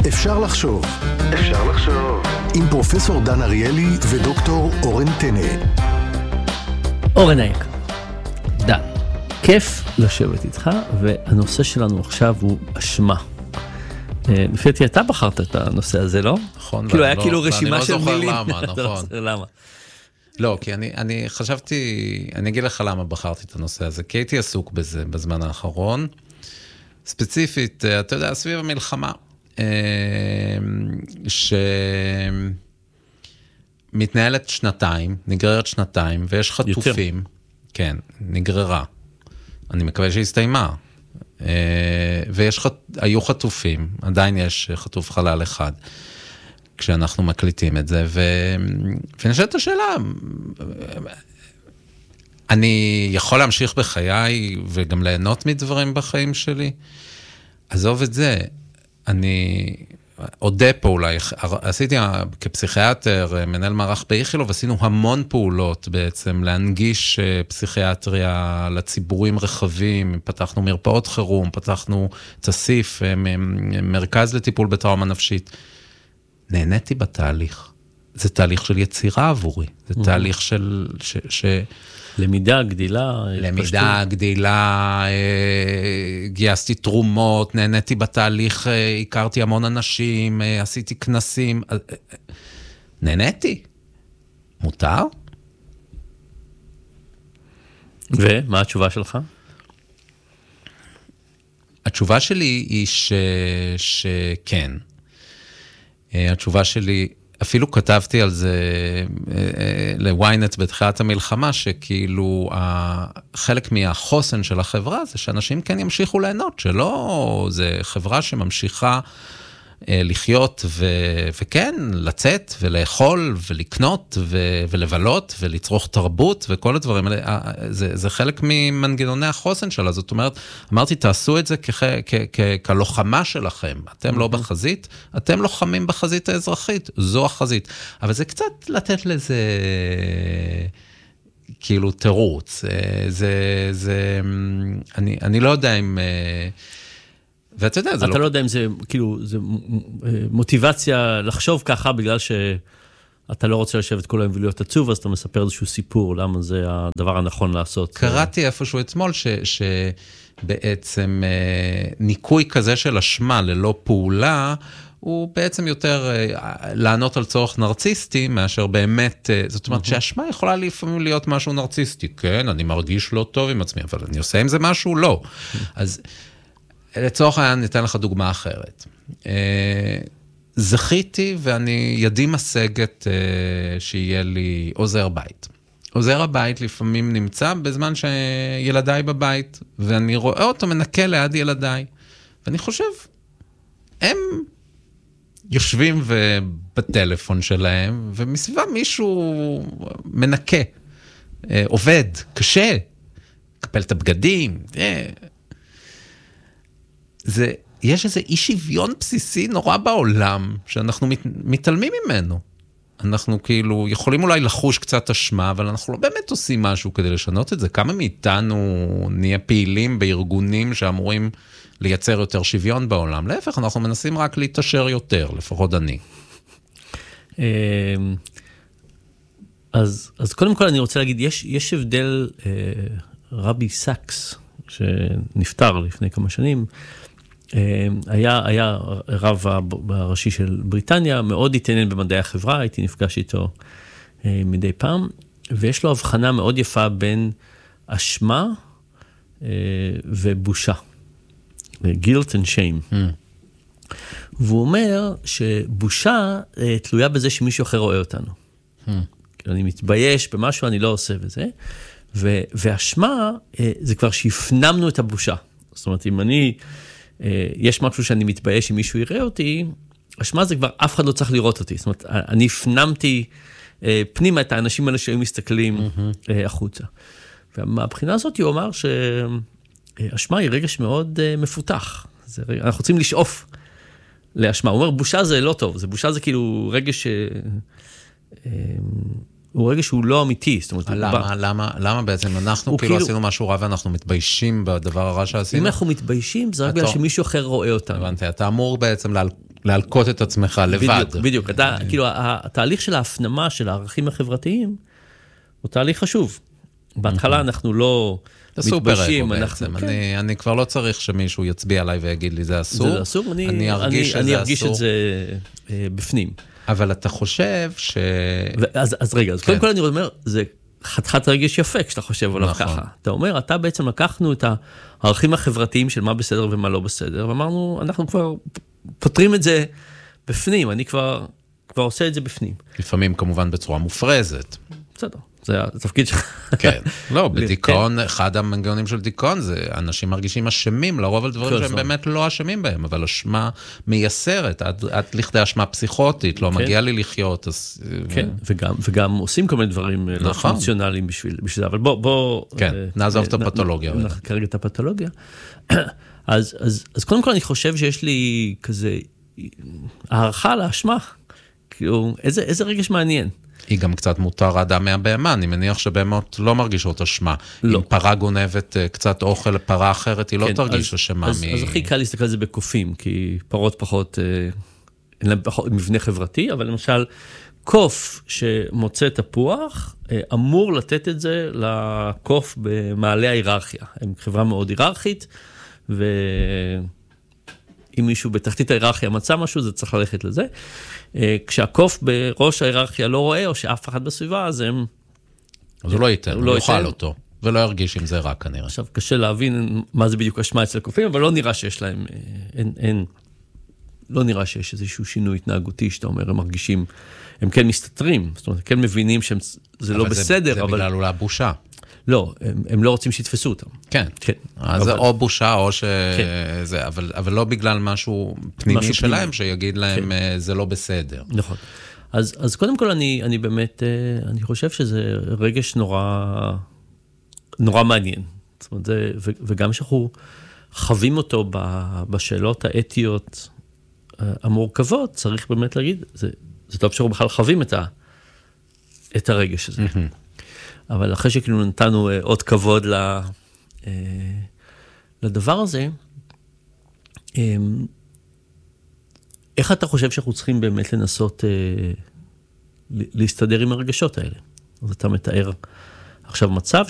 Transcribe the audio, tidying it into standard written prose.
אפשר לחשוב. אפשר לחשוב. עם פרופסור דן אריאלי ודוקטור אורן טנא. אורן היקר, דן, כיף לשבת איתך, והנושא שלנו עכשיו הוא אשמה. לפי דעתי אתה בחרת את הנושא הזה, לא? נכון. כאילו היה כאילו רשימה של מילים. אני לא זוכר למה, נכון. למה? לא, כי אני חשבתי, אני אגיד לך למה בחרתי את הנושא הזה, כי הייתי עסוק בזה בזמן האחרון, ספציפית, אתה יודע, סביב המלחמה, שמתנהלת שנתיים, נגררת שנתיים, ויש חטופים, יותר. כן, נגררה, אני מקווה שהסתיימה, והיו חטופים, עדיין יש חטוף חלל אחד, כשאנחנו מקליטים את זה, ונשאלת את השאלה, אני יכול להמשיך בחיי, וגם ליהנות מדברים בחיים שלי? עזוב את זה, אני עודה פה אולי, עשיתי כפסיכיאטר, מנהל מערך באיכילוב, עשינו המון פעולות בעצם, להנגיש פסיכיאטריה לציבורים רחבים, פתחנו מרפאות חירום, פתחנו תסיף, מרכז לטיפול בטראומה נפשית, נהניתי בתהליך. זה תהליך של יצירה עבורי. זה תהליך של... למידה, גדילה. למידה, גדילה, גייסתי תרומות, נהניתי בתהליך, הכרתי המון אנשים, עשיתי כנסים. נהניתי. מותר? ומה התשובה שלך? התשובה שלי היא שכן. התשובה שלי, אפילו כתבתי על זה לוויינט בתחילת המלחמה, שכאילו חלק מהחוסן של החברה זה שאנשים כן ימשיכו ליהנות, שלא, זה חברה שממשיכה לחיות וכן, לצאת ולאכול ולקנות ולבלות ולצרוך תרבות וכל הדברים האלה, זה חלק ממנגנוני החוסן שלה, זאת אומרת, אמרתי, תעשו את זה כלוחמה שלכם, אתם לא בחזית, אתם לוחמים בחזית האזרחית, זו החזית, אבל זה קצת לתת לזה כאילו תירוץ, אני לא יודע אם... ואתה יודע, אתה לא יודע אם זה, כאילו, זה מוטיבציה לחשוב ככה, בגלל שאתה לא רוצה לשבת כל היום ולהיות עצוב, אז אתה מספר איזשהו סיפור, למה זה הדבר הנכון לעשות. קראתי איפשהו אתמול, שבעצם ניקוי כזה של אשמה ללא פעולה, הוא בעצם יותר לענות על צורך נרציסטי, מאשר באמת, זאת אומרת שהאשמה יכולה לפעמים להיות משהו נרציסטי, כן, אני מרגיש לא טוב עם עצמי, אבל אני עושה עם זה משהו, לא. אז... לצורך העניין ניתן לך דוגמה אחרת. זכיתי ואני ידי משגת שיהיה לי עוזר בית. עוזר הבית לפעמים נמצא בזמן שילדיי בבית, ואני רואה אותו מנקה ליד ילדיי. ואני חושב, הם יושבים בטלפון שלהם, ומסביבה מישהו מנקה, עובד, קשה, קפל את הבגדים, יש איזה אי שוויון בסיסי נורא בעולם, שאנחנו מתעלמים ממנו. אנחנו כאילו יכולים אולי לחוש קצת אשמה, אבל אנחנו לא באמת עושים משהו כדי לשנות את זה. כמה מאיתנו נהיה פעילים בארגונים שאמורים לייצר יותר שוויון בעולם? להפך, אנחנו מנסים רק להתעשר יותר, לפחות אני. אז קודם כל אני רוצה להגיד, יש הבדל, רבי סאקס, שנפטר לפני כמה שנים, היה רב הראשי של בריטניה, מאוד התעניין במדעי החברה, הייתי נפגש איתו מדי פעם, ויש לו הבחנה מאוד יפה בין אשמה ובושה, guilt and shame. והוא אומר שבושה תלויה בזה שמישהו אחר רואה אותנו. אני מתבייש במשהו, אני לא עושה בזה, ואשמה זה כבר שהפנמנו את הבושה. זאת אומרת, אם יש משהו שאני מתבייש אם מישהו יראה אותי, אשמה זה כבר אף אחד לא צריך לראות אותי. זאת אומרת, אני הפנמתי פנימה את האנשים האלה שהיו מסתכלים החוצה. ומהבחינה הזאת הוא אמר שאשמה היא רגש מאוד מפותח. אנחנו רוצים לשאוף לאשמה. הוא אומר, בושה זה לא טוב. בושה זה כאילו רגש הוא רגע שהוא לא אמיתי. למה בעצם? אנחנו כאילו עשינו משהו רע ואנחנו מתביישים בדבר הרע שעשינו? אם אנחנו מתביישים, זה רק בגלל שמישהו אחר רואה אותנו. הבנתי, אתה אמור בעצם להלקות את עצמך לבד. בדיוק. כאילו, התהליך של ההפנמה של הערכים החברתיים, הוא תהליך חשוב. בהתחלה אנחנו לא מתבשים. אני כבר לא צריך שמישהו יצביע עליי ויגיד לי, זה אסור. זה אסור, אני ארגיש את זה בפנים. אבל אתה חושב ש... אז רגע, אז קודם כל אני אומר, זה חתיכת רגש יפה כשאתה חושב עליו ככה. אתה אומר, אתה בעצם לקחנו את הערכים החברתיים של מה בסדר ומה לא בסדר, ואמרנו, אנחנו כבר פותרים את זה בפנים, אני כבר עושה את זה בפנים. לפעמים כמובן בצורה מופרזת. בסדר, זה התפקיד שלך. כן, לא, בדיכאון, אחד המנגנונים של דיכאון זה אנשים מרגישים אשמים, לרוב על דברים שהם באמת לא אשמים בהם, אבל אשמה מייסרת, עד לכדי אשמה פסיכוטית, לא מגיע לי לחיות. כן, וגם עושים כל מיני דברים לא פונקציונליים בשביל זה, אבל בוא... כן, נעזוב את הפתולוגיה. כרגע את הפתולוגיה. אז קודם כל אני חושב שיש לי כזה הערכה לאשמה, כאילו, איזה רגש מעניין. היא גם קצת מותר האדם מהבהמה, אני מניח שבהמות לא מרגישות אשמה. לא. אם פרה גונבת קצת אוכל לפרה אחרת, היא לא תרגיש אשמה. אז הכי קל להסתכל על זה בקופים, כי פרות פחות, אין להם פחות מבנה חברתי, אבל למשל, קוף שמוצא תפוח, אמור לתת את זה לקוף במעלה ההיררכיה. הם חברה מאוד היררכית, ואם מישהו בתחתית ההיררכיה מצא משהו, זה צריך ללכת לזה. כשהקוף בראש ההיררכיה לא רואה, או שאף אחד בסביבה, אז הם... אז הוא לא ייתן, הוא יאכל אותו, ולא ירגיש עם זה רע כנראה. עכשיו, קשה להבין מה זה בדיוק אשמה אצל הקופים, אבל לא נראה שיש להם, לא נראה שיש איזשהו שינוי התנהגותי, שאתה אומר, הם מרגישים, הם כן מסתתרים, זאת אומרת, כן מבינים שזה לא בסדר, אבל... זה בגלל אולי בושה. לא, הם לא רוצים שיתפסו אותם. כן. אז זה או בושה או שזה, אבל לא בגלל משהו פנימי שלהם, שיגיד להם זה לא בסדר. נכון. אז קודם כל אני באמת, אני חושב שזה רגש נורא מעניין. זאת אומרת, וגם שאנחנו חווים אותו בשאלות האתיות המורכבות, צריך באמת להגיד, זה טוב שאנחנו בכלל חווים את הרגש הזה. אבל אחרי שכאילו נתנו עוד כבוד לדבר הזה, איך אתה חושב שאנחנו צריכים באמת לנסות להסתדר עם הרגשות האלה? אז אתה מתאר עכשיו מצב